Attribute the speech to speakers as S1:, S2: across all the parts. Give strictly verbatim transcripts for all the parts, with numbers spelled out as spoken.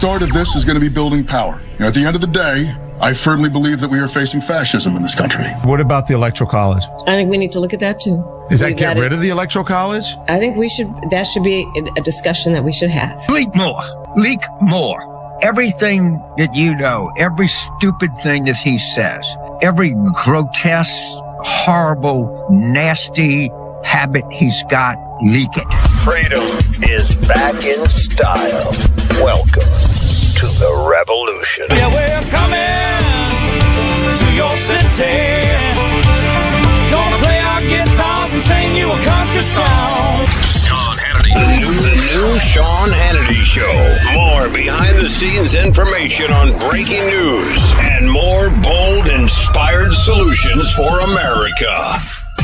S1: start of this is going to be building power. You know, at the end of the day, I firmly believe that we are facing fascism in this country.
S2: What about the Electoral College?
S3: I think we need to look at that too.
S2: Is that get rid of the Electoral College?
S3: I think we should, that should be a discussion that we should have.
S4: Leak more. Leak more. Everything that you know, every stupid thing that he says, every grotesque, horrible, nasty habit he's got, leak it.
S5: Freedom is back in style. Welcome to the revolution.
S6: Yeah, we're coming to your city. Gonna play our guitars and sing you a country song.
S5: Sean Hannity. The new, the new Sean Hannity Show. More behind-the-scenes information on breaking news and more bold, inspired solutions for America.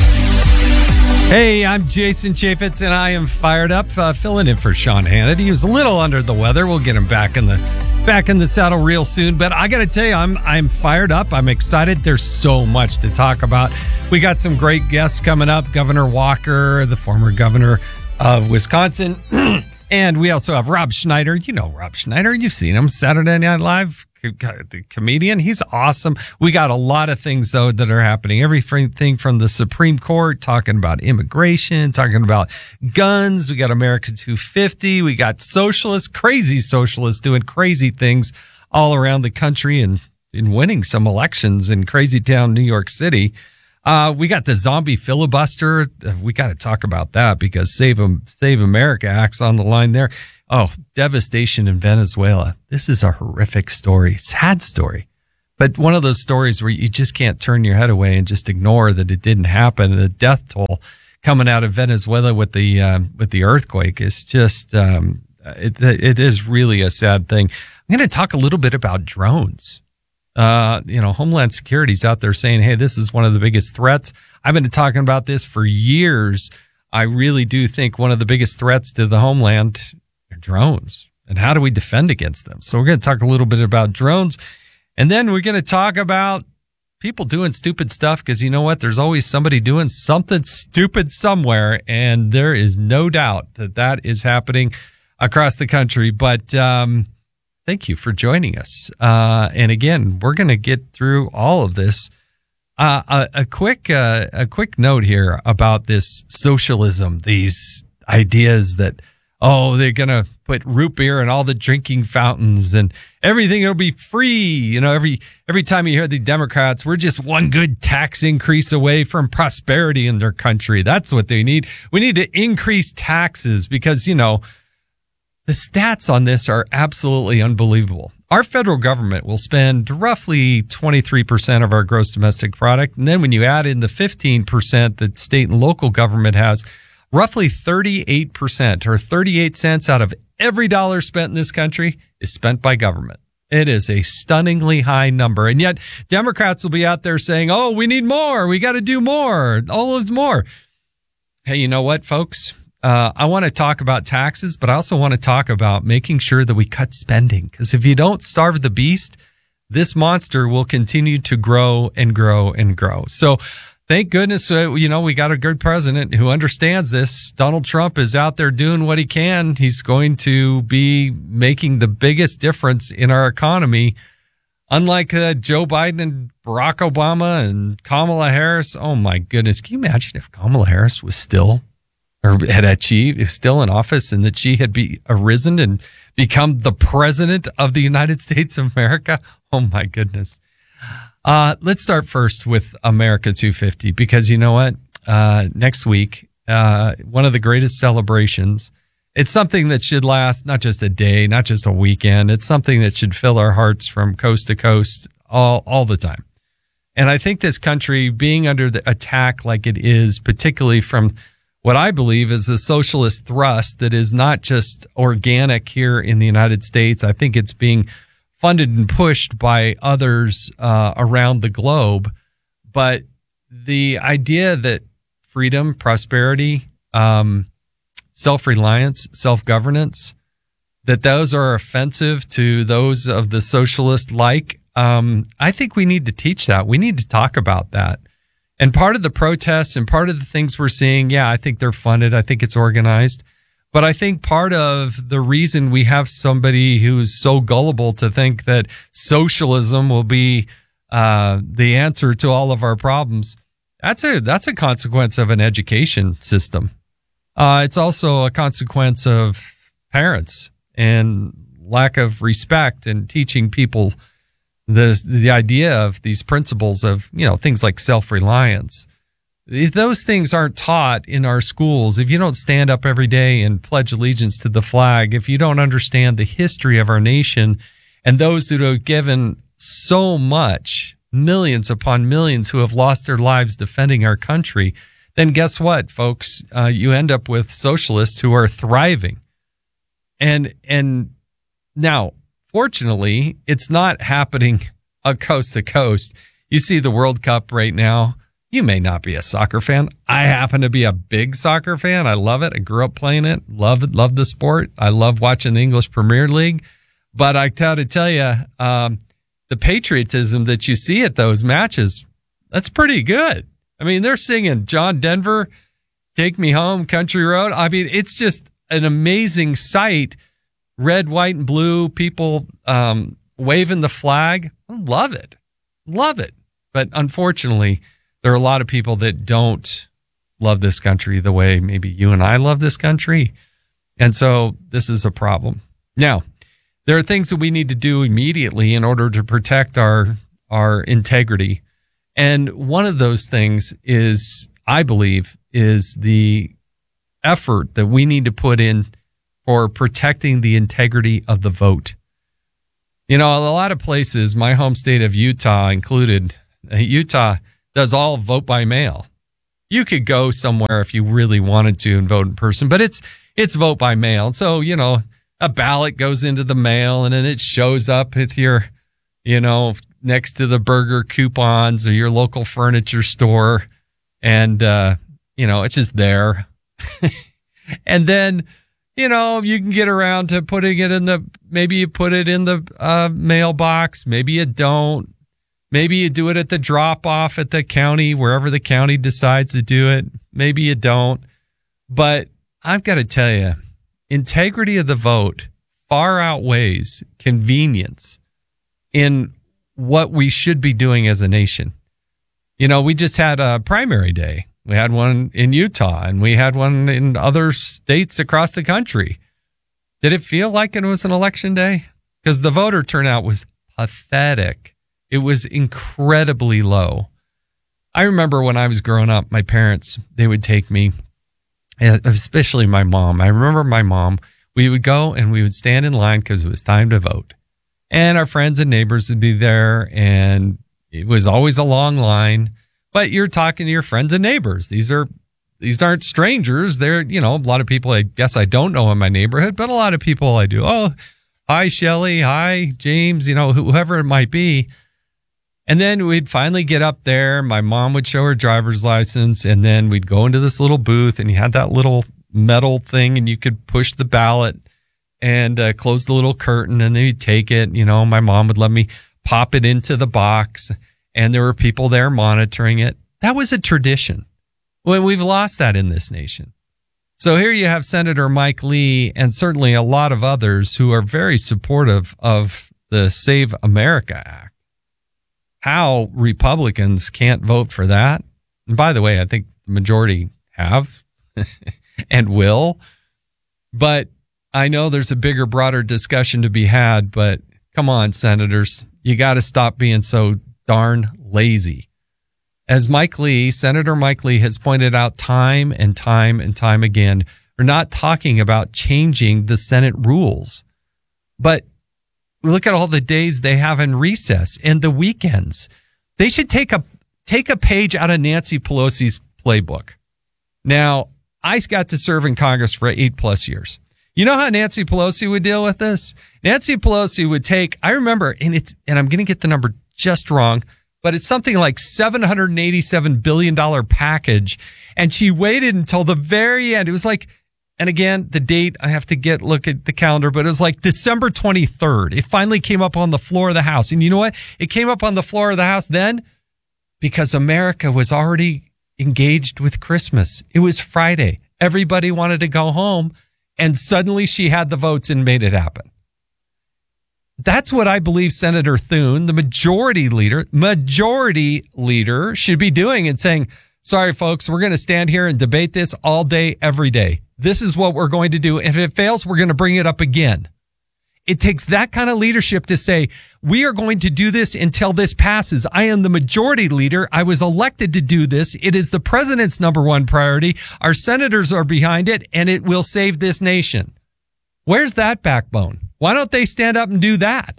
S7: Hey, I'm Jason Chaffetz, and I am fired up, uh, filling in for Sean Hannity. He was a little under the weather. We'll get him back in the back in the saddle real soon. But I got to tell you, I'm I'm fired up. I'm excited. There's so much to talk about. We got some great guests coming up. Governor Walker, the former governor of Wisconsin, and we also have Rob Schneider. You know Rob Schneider. You've seen him Saturday Night Live. The comedian, he's awesome. We got a lot of things though that are happening. Everything from the Supreme Court, talking about immigration, talking about guns. We got America two fifty. We got socialists, crazy socialists doing crazy things all around the country and, and winning some elections in crazy town New York City. Uh, we got the zombie filibuster. We got to talk about that because Save, Save America Act's on the line there. Oh, devastation in Venezuela. This is a horrific story, sad story, but one of those stories where you just can't turn your head away and just ignore that it didn't happen. The death toll coming out of Venezuela with the um, with the earthquake is just um, it, it is really a sad thing. I'm going to talk a little bit about drones. Uh, you know, Homeland Security's out there saying, hey, this is one of the biggest threats. I've been talking about this for years. I really do think one of the biggest threats to the homeland are drones. And how do we defend against them? So we're going to talk a little bit about drones. And then we're going to talk about people doing stupid stuff because you know what? There's always somebody doing something stupid somewhere. And there is no doubt that that is happening across the country. But, um, thank you for joining us. Uh, and again, we're going to get through all of this. Uh, a, a quick, uh, a quick note here about this socialism, these ideas that, oh, they're going to put root beer in all the drinking fountains and everything will be free. You know, every, every time you hear the Democrats, we're just one good tax increase away from prosperity in their country. That's what they need. We need to increase taxes because, you know, the stats on this are absolutely unbelievable. Our federal government will spend roughly twenty-three percent of our gross domestic product. And then when you add in the fifteen percent that state and local government has, roughly thirty-eight percent or thirty-eight cents out of every dollar spent in this country is spent by government. It is a stunningly high number. And yet Democrats will be out there saying, oh, we need more. We got to do more. All of more. Hey, you know what, folks? Uh, I want to talk about taxes, but I also want to talk about making sure that we cut spending. Because if you don't starve the beast, this monster will continue to grow and grow and grow. So thank goodness, uh, you know, we got a good president who understands this. Donald Trump is out there doing what he can. He's going to be making the biggest difference in our economy. Unlike uh, Joe Biden and Barack Obama and Kamala Harris. Oh, my goodness. Can you imagine if Kamala Harris was still or had achieved, is still in office and that she had be arisen and become the president of the United States of America? Oh, my goodness. Uh, let's start first with America two fifty, because you know what? Uh, next week, uh, one of the greatest celebrations. It's something that should last not just a day, not just a weekend. It's something that should fill our hearts from coast to coast all, all the time. And I think this country being under the attack like it is, particularly from what I believe is a socialist thrust that is not just organic here in the United States. I think it's being funded and pushed by others uh, around the globe. But the idea that freedom, prosperity, um, self-reliance, self-governance, that those are offensive to those of the socialist like, um, I think we need to teach that. We need to talk about that. And part of the protests and part of the things we're seeing, yeah, I think they're funded. I think it's organized. But I think part of the reason we have somebody who's so gullible to think that socialism will be uh, the answer to all of our problems, that's a that's a consequence of an education system. Uh, it's also a consequence of parents and lack of respect and teaching people the the idea of these principles of, you know, things like self-reliance. If those things aren't taught in our schools, if you don't stand up every day and pledge allegiance to the flag, if you don't understand the history of our nation and those who have given so much, millions upon millions who have lost their lives defending our country, then guess what, folks? Uh, you end up with socialists who are thriving. And and now, fortunately, it's not happening uh, coast to coast. You see the World Cup right now. You may not be a soccer fan. I happen to be a big soccer fan. I love it. I grew up playing it. Love it. Love the sport. I love watching the English Premier League. But I got to tell you, um, the patriotism that you see at those matches, that's pretty good. I mean, they're singing John Denver, Take Me Home, Country Road. I mean, it's just an amazing sight. Red, white, and blue, people um, waving the flag. I love it. Love it. But unfortunately, there are a lot of people that don't love this country the way maybe you and I love this country. And so this is a problem. Now, there are things that we need to do immediately in order to protect our our integrity. And one of those things is, I believe, is the effort that we need to put in for protecting the integrity of the vote. You know, a lot of places, my home state of Utah included, Utah does all vote by mail. You could go somewhere if you really wanted to and vote in person, but it's it's vote by mail. So, you know, a ballot goes into the mail and then it shows up with your, you know, next to the burger coupons or your local furniture store. And, uh, you know, it's just there. And then, you know, you can get around to putting it in the, maybe you put it in the uh, mailbox. Maybe you don't. Maybe you do it at the drop off at the county, wherever the county decides to do it. Maybe you don't. But I've got to tell you, integrity of the vote far outweighs convenience in what we should be doing as a nation. You know, we just had a primary day. We had one in Utah and we had one in other states across the country. Did it feel like it was an election day? Because the voter turnout was pathetic. It was incredibly low. I remember when I was growing up, my parents, they would take me, especially my mom. I remember my mom, we would go and we would stand in line because it was time to vote. And our friends and neighbors would be there, and it was always a long line. But you're talking to your friends and neighbors. These are these aren't strangers. They're, you know, a lot of people I guess I don't know in my neighborhood, but a lot of people I do. Oh, hi, Shelley. Hi, James. You know, whoever it might be. And then we'd finally get up there. My mom would show her driver's license, and then we'd go into this little booth, and you had that little metal thing, and you could push the ballot and uh, close the little curtain, and then you'd take it. You know, my mom would let me pop it into the box, and there were people there monitoring it. That was a tradition. Well, we've lost that in this nation. So here you have Senator Mike Lee and certainly a lot of others who are very supportive of the Save America Act. How Republicans can't vote for that. And by the way, I think the majority have and will. But I know there's a bigger, broader discussion to be had. But come on, senators, you got to stop being so darn lazy. As Mike Lee, Senator Mike Lee has pointed out time and time and time again, we're not talking about changing the Senate rules. But look at all the days they have in recess and the weekends. They should take a take a page out of Nancy Pelosi's playbook. Now, I got to serve in Congress for eight plus years. You know how Nancy Pelosi would deal with this? Nancy Pelosi would take, I remember, and it's and I'm going to get the number just wrong, but it's something like seven hundred eighty-seven billion dollars package. And she waited until the very end. It was like, and again, the date, I have to get, look at the calendar, but it was like December twenty-third. It finally came up on the floor of the House. And you know what? It came up on the floor of the House then because America was already engaged with Christmas. It was Friday. Everybody wanted to go home. And suddenly she had the votes and made it happen. That's what I believe Senator Thune, the majority leader, majority leader should be doing and saying, sorry, folks, we're going to stand here and debate this all day, every day. This is what we're going to do. If it fails, we're going to bring it up again. It takes that kind of leadership to say, we are going to do this until this passes. I am the majority leader. I was elected to do this. It is the president's number one priority. Our senators are behind it, and it will save this nation. Where's that backbone? Why don't they stand up and do that?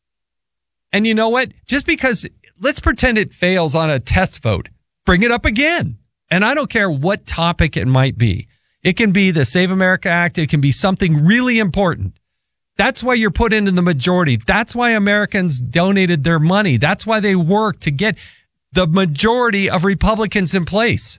S7: And you know what? Just because, let's pretend it fails on a test vote. Bring it up again. And I don't care what topic it might be. It can be the Save America Act. It can be something really important. That's why you're put into the majority. That's why Americans donated their money. That's why they work to get the majority of Republicans in place.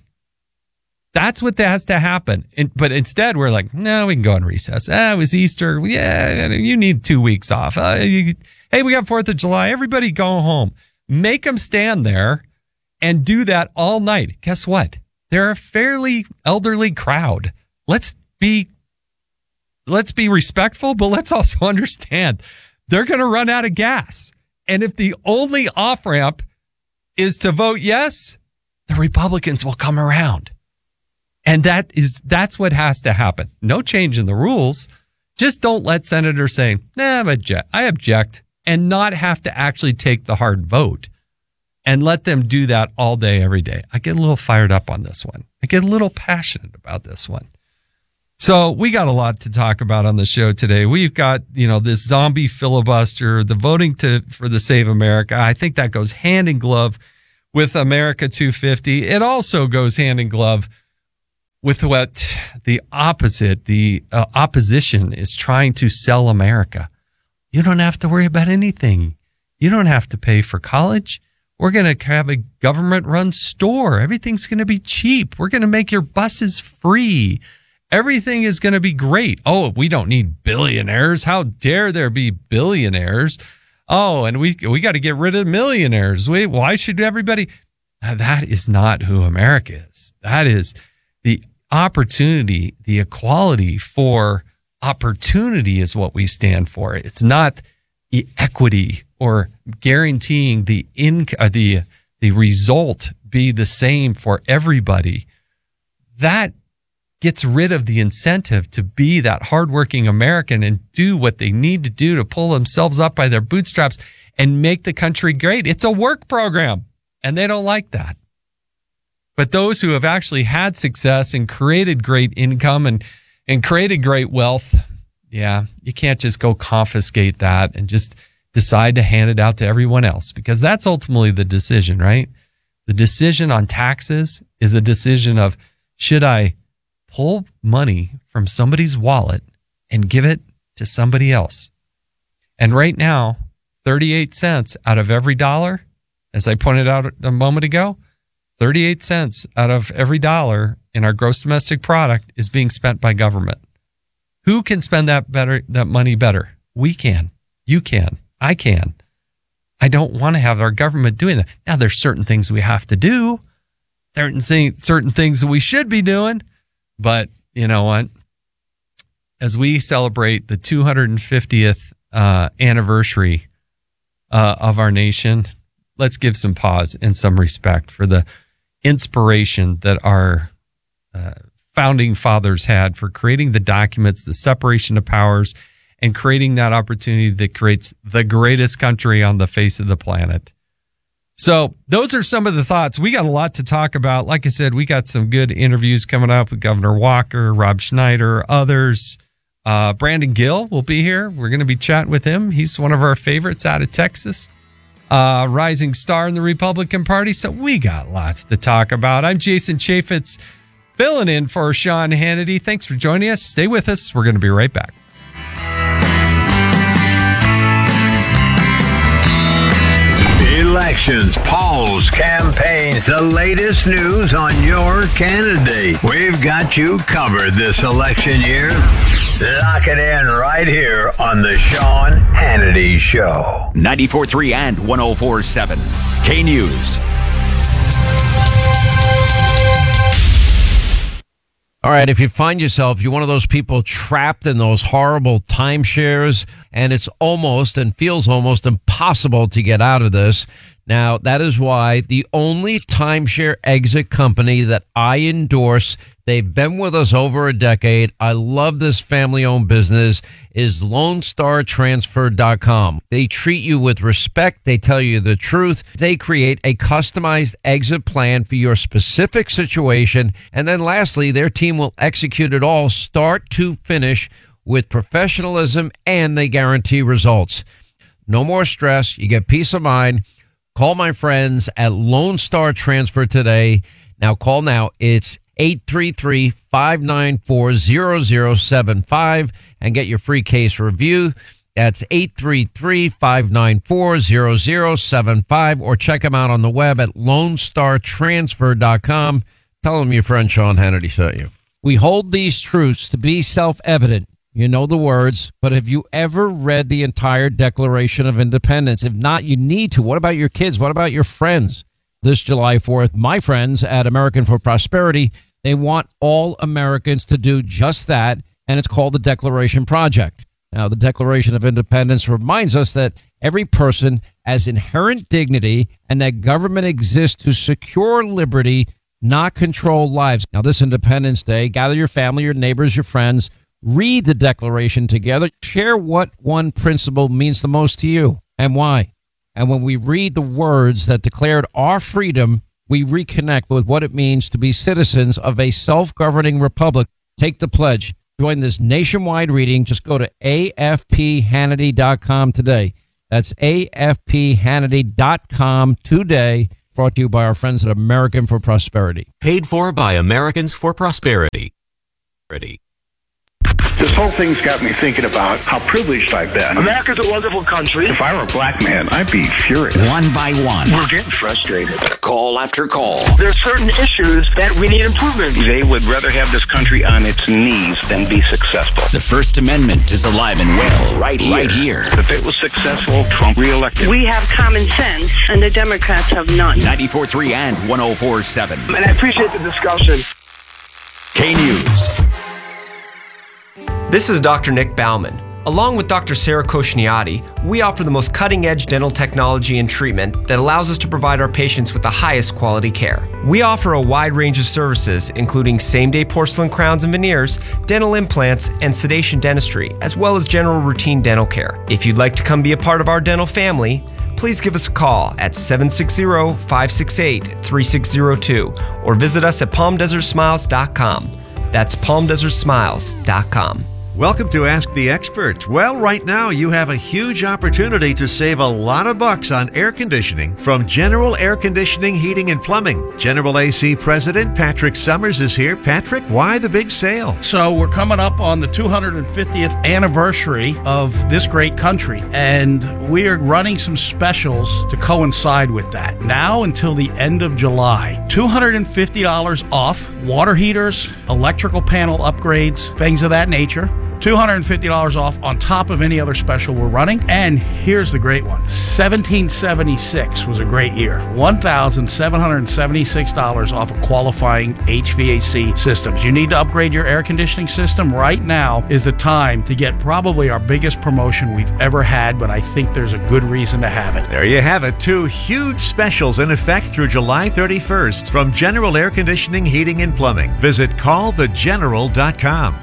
S7: That's what has to happen. But instead, we're like, no, we can go on recess. Ah, it was Easter. Yeah, you need two weeks off. Uh, you, hey, we got fourth of July. Everybody go home. Make them stand there and do that all night. Guess what? They're a fairly elderly crowd. Let's be Let's be respectful, but let's also understand they're going to run out of gas. And if the only off-ramp is to vote yes, the Republicans will come around. And that is, that's what has to happen. No change in the rules. Just don't let senators say, nah, I'm object, I object, and not have to actually take the hard vote. And let them do that all day, every day. I get a little fired up on this one. I get a little passionate about this one. So we got a lot to talk about on the show today. We've got, you know, this zombie filibuster, the voting to for the Save America. I think that goes hand in glove with America two fifty. It also goes hand in glove with what the opposite, the uh, opposition is trying to sell America. You don't have to worry about anything. You don't have to pay for college. We're going to have a government-run store. Everything's going to be cheap. We're going to make your buses free. Everything is going to be great. Oh, we don't need billionaires. How dare there be billionaires? Oh, and we we got to get rid of millionaires. Wait, why should everybody? Now, that is not who America is. That is the opportunity, the equality for opportunity is what we stand for. It's not equity or guaranteeing the in uh, the the result be the same for everybody. That gets rid of the incentive to be that hardworking American and do what they need to do to pull themselves up by their bootstraps and make the country great. It's a work program, and they don't like that. But those who have actually had success and created great income and, and created great wealth, yeah, you can't just go confiscate that and just decide to hand it out to everyone else, because that's ultimately the decision, right? The decision on taxes is a decision of, should I pull money from somebody's wallet and give it to somebody else? And right now, thirty-eight cents out of every dollar, as I pointed out a moment ago, thirty-eight cents out of every dollar in our gross domestic product is being spent by government. Who can spend that better, that money better? We can. You can. I can. I don't want to have our government doing that. Now, there's certain things we have to do. Certain things, certain things that we should be doing. But you know what? As we celebrate the two hundred fiftieth uh, anniversary uh, of our nation, let's give some pause and some respect for the inspiration that our uh, founding fathers had for creating the documents, the separation of powers, and creating that opportunity that creates the greatest country on the face of the planet. So those are some of the thoughts. We got a lot to talk about. Like I said, we got some good interviews coming up with Governor Walker, Rob Schneider, others. Uh, Brandon Gill will be here. We're going to be chatting with him. He's one of our favorites out of Texas. Uh, rising star in the Republican Party. So we got lots to talk about. I'm Jason Chaffetz, filling in for Sean Hannity. Thanks for joining us. Stay with us. We're going to be right back.
S5: Elections, polls, campaigns, the latest news on your candidate. We've got you covered this election year. Lock it in right here on the Sean Hannity Show.
S8: ninety-four point three and one oh four point seven K News.
S9: All right, if you find yourself, you're one of those people trapped in those horrible timeshares, and it's almost and feels almost impossible to get out of this. Now, that is why the only timeshare exit company that I endorse, they've been with us over a decade, I love this family-owned business, is Lone Star Transfer dot com. They treat you with respect. They tell you the truth. They create a customized exit plan for your specific situation. And then lastly, their team will execute it all start to finish with professionalism, and they guarantee results. No more stress. You get peace of mind. Call my friends at Lone Star Transfer today. Now call now. It's eight three three, five nine four, zero zero seven five and get your free case review. That's eight three three, five nine four, zero zero seven five, or check them out on the web at Lone Star Transfer dot com. Tell them your friend Sean Hannity sent you. We hold these truths to be self-evident. You know the words, but have you ever read the entire Declaration of Independence? If not, you need to. What about your kids? What about your friends? This July fourth, my friends at American for Prosperity, they want all Americans to do just that, and it's called the Declaration Project. Now, the Declaration of Independence reminds us that every person has inherent dignity and that government exists to secure liberty, not control lives. Now, this Independence Day, gather your family, your neighbors, your friends, read the Declaration together, share what one principle means the most to you and why. And when we read the words that declared our freedom, we reconnect with what it means to be citizens of a self-governing republic. Take the pledge. Join this nationwide reading. Just go to A F P Hannity dot com today. That's A F P Hannity dot com today. Brought to you by our friends at American for Prosperity.
S10: Paid for by Americans for Prosperity. Ready.
S11: This whole thing's got me thinking about how privileged I've been. America's a wonderful country. If I were a black man, I'd be furious.
S5: One by one.
S11: We're getting frustrated.
S5: Call after call.
S11: There are certain issues that we need improvement. They would rather have this country on its knees than be successful.
S8: The First Amendment is alive and well right here. Right here.
S11: If it was successful, Trump reelected.
S12: We have common sense, and the Democrats have none.
S8: ninety-four point three and one oh four point seven.
S11: And I appreciate the discussion.
S8: K News.
S13: This is Doctor Nick Bauman. Along with Doctor Sarah Koshniyati, we offer the most cutting-edge dental technology and treatment that allows us to provide our patients with the highest quality care. We offer a wide range of services, including same-day porcelain crowns and veneers, dental implants, and sedation dentistry, as well as general routine dental care. If you'd like to come be a part of our dental family, please give us a call at seven six zero, five six eight, three six zero two or visit us at palm desert smiles dot com. That's palm desert smiles dot com.
S14: Welcome to Ask the Expert. Well, right now you have a huge opportunity to save a lot of bucks on air conditioning from General Air Conditioning, Heating, and Plumbing. General A C President Patrick Summers is here. Patrick, why the big sale?
S15: So we're coming up on the two hundred fiftieth anniversary of this great country, and we are running some specials to coincide with that. Now until the end of July, two hundred fifty dollars off water heaters, electrical panel upgrades, things of that nature. two hundred fifty dollars off on top of any other special we're running. And here's the great one. seventeen seventy-six was a great year. one thousand seven hundred seventy-six dollars off of qualifying H V A C systems. You need to upgrade your air conditioning system. Right now is the time to get probably our biggest promotion we've ever had, but I think there's a good reason to have it.
S14: There you have it. Two huge specials in effect through July thirty-first from General Air Conditioning, Heating, and Plumbing. Visit call the general dot com.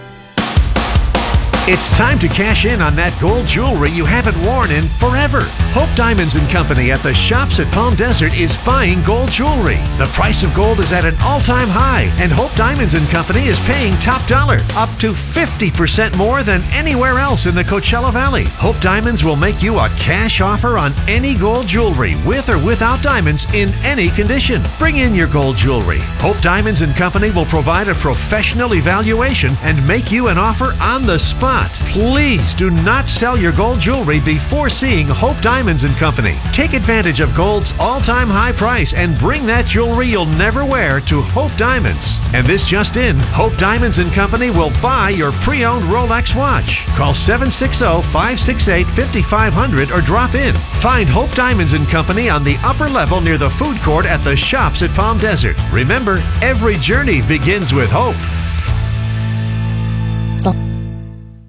S14: It's time to cash in on that gold jewelry you haven't worn in forever. Hope Diamonds and Company at the Shops at Palm Desert is buying gold jewelry. The price of gold is at an all-time high, and Hope Diamonds and Company is paying top dollar, up to fifty percent more than anywhere else in the Coachella Valley. Hope Diamonds will make you a cash offer on any gold jewelry, with or without diamonds, in any condition. Bring in your gold jewelry. Hope Diamonds and Company will provide a professional evaluation and make you an offer on the spot. Please do not sell your gold jewelry before seeing Hope Diamonds and Company. Take advantage of gold's all-time high price and bring that jewelry you'll never wear to Hope Diamonds. And this just in, Hope Diamonds and Company will buy your pre-owned Rolex watch. Call seven six zero, five six eight, five five zero zero or drop in. Find Hope Diamonds and Company on the upper level near the food court at the Shops at Palm Desert. Remember, every journey begins with hope.